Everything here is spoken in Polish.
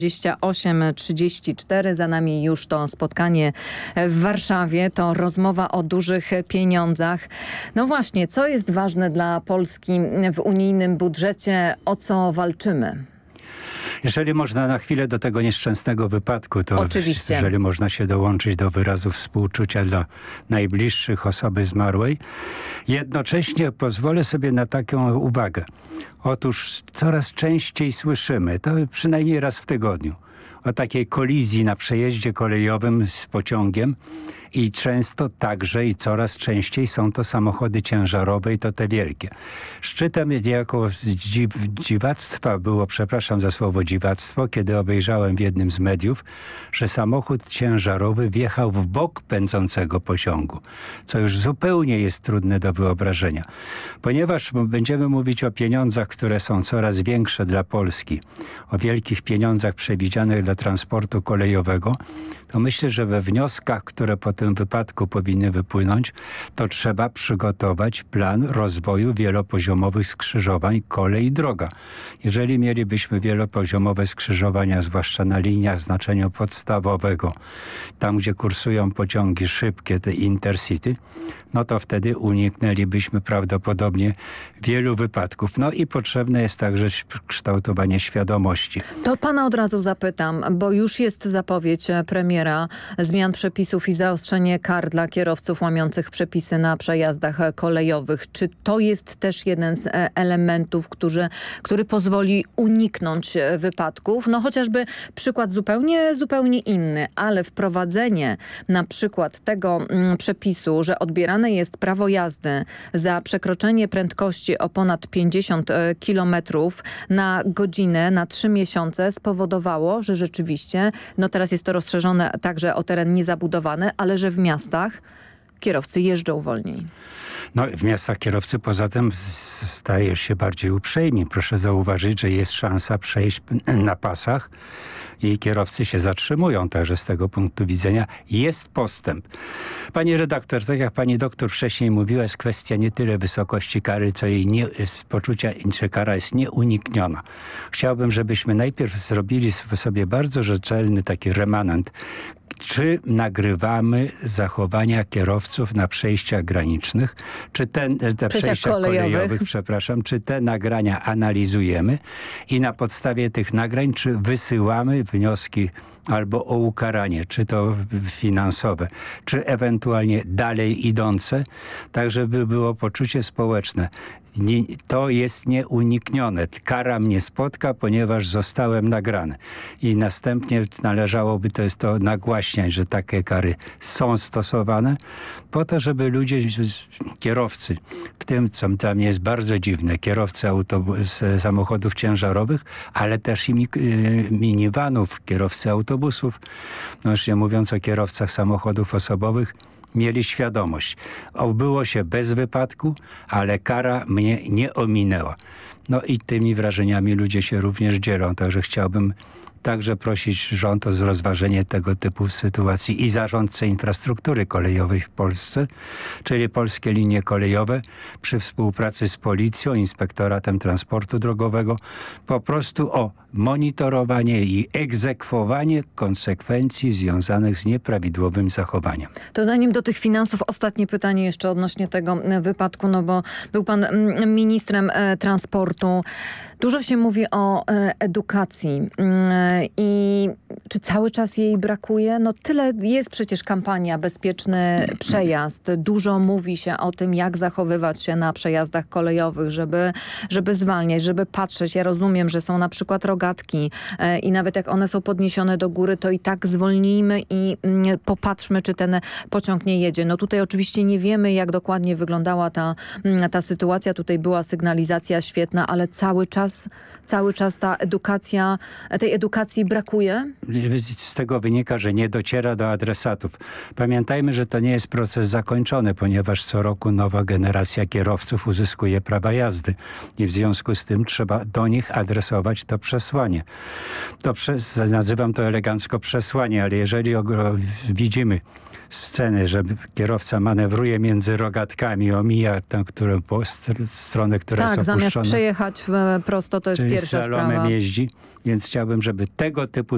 28:34. Za nami już to spotkanie w Warszawie. To rozmowa o dużych pieniądzach. No właśnie, co jest ważne dla Polski w unijnym budżecie? O co walczymy? Jeżeli można na chwilę do tego nieszczęsnego wypadku, to Oczywiście. jeżeli można się dołączyć do wyrazów współczucia dla najbliższych osoby zmarłej, jednocześnie pozwolę sobie na taką uwagę. Otóż coraz częściej słyszymy, to przynajmniej raz w tygodniu, o takiej kolizji na przejeździe kolejowym z pociągiem i często także i coraz częściej są to samochody ciężarowe i to te wielkie. Szczytem niejako dziwactwa było, przepraszam za słowo dziwactwo, kiedy obejrzałem w jednym z mediów, że samochód ciężarowy wjechał w bok pędzącego pociągu, co już zupełnie jest trudne do wyobrażenia. Ponieważ będziemy mówić o pieniądzach, które są coraz większe dla Polski, o wielkich pieniądzach przewidzianych dla transportu kolejowego, to myślę, że we wnioskach, które po tym wypadku powinny wypłynąć, to trzeba przygotować plan rozwoju wielopoziomowych skrzyżowań kolej-droga. Jeżeli mielibyśmy wielopoziomowe skrzyżowania, zwłaszcza na liniach znaczenia podstawowego, tam gdzie kursują pociągi szybkie, te intercity, no to wtedy uniknęlibyśmy prawdopodobnie wielu wypadków. No i potrzebne jest także kształtowanie świadomości. To pana od razu zapytam, bo już jest zapowiedź premiera zmian przepisów i zaostrzenie kar dla kierowców łamiących przepisy na przejazdach kolejowych. Czy to jest też jeden z elementów, który pozwoli uniknąć wypadków? No chociażby przykład zupełnie inny, ale wprowadzenie na przykład tego przepisu, że odbierane jest prawo jazdy za przekroczenie prędkości o ponad 50 km na godzinę na 3 miesiące spowodowało, że rzeczywiście, no teraz jest to rozszerzone także o teren niezabudowany, ale że w miastach kierowcy jeżdżą wolniej. No w miastach kierowcy poza tym staje się bardziej uprzejmi. Proszę zauważyć, że jest szansa przejść na pasach i kierowcy się zatrzymują. Także z tego punktu widzenia jest postęp. Pani redaktor, tak jak pani doktor wcześniej mówiła, jest kwestia nie tyle wysokości kary, co jej poczucia, że kara jest nieunikniona. Chciałbym, żebyśmy najpierw zrobili sobie bardzo rzetelny taki remanent. Czy nagrywamy zachowania kierowców na przejściach granicznych, czy te przejściach kolejowych, czy te nagrania analizujemy i na podstawie tych nagrań, czy wysyłamy wnioski albo o ukaranie, czy to finansowe, czy ewentualnie dalej idące, tak żeby było poczucie społeczne. To jest nieuniknione. Kara mnie spotka, ponieważ zostałem nagrany. I następnie należałoby to nagłaśniać, że takie kary są stosowane, po to, żeby ludzie, kierowcy, w tym co tam jest bardzo dziwne, kierowcy samochodów ciężarowych, ale też i minivanów, kierowcy autobusów, no już nie mówiąc o kierowcach samochodów osobowych, mieli świadomość. Obyło się bez wypadku, ale kara mnie nie ominęła. No i tymi wrażeniami ludzie się również dzielą, także chciałbym także prosić rząd o rozważenie tego typu sytuacji i zarządcę infrastruktury kolejowej w Polsce, czyli Polskie Linie Kolejowe przy współpracy z policją, inspektoratem transportu drogowego, po prostu o monitorowanie i egzekwowanie konsekwencji związanych z nieprawidłowym zachowaniem. To zanim do tych finansów, ostatnie pytanie jeszcze odnośnie tego wypadku, no bo był pan ministrem transportu. Dużo się mówi o edukacji i czy cały czas jej brakuje? No tyle jest przecież kampania Bezpieczny Przejazd. Dużo mówi się o tym, jak zachowywać się na przejazdach kolejowych, żeby zwalniać, żeby patrzeć. Ja rozumiem, że są na przykład rogatki i nawet jak one są podniesione do góry, to i tak zwolnijmy i popatrzmy, czy ten pociąg nie jedzie. No tutaj oczywiście nie wiemy, jak dokładnie wyglądała ta sytuacja. Tutaj była sygnalizacja świetna, ale cały czas tej edukacji brakuje? Z tego wynika, że nie dociera do adresatów. Pamiętajmy, że to nie jest proces zakończony, ponieważ co roku nowa generacja kierowców uzyskuje prawa jazdy i w związku z tym trzeba do nich adresować to przesłanie. Nazywam to elegancko przesłanie, ale jeżeli widzimy sceny, że kierowca manewruje między rogatkami, omija tę stronę, która jest opuszczona. Tak, zamiast przejechać prosto, to jest pierwsza sprawa. Czyli slalomem jeździ, więc chciałbym, żeby tego typu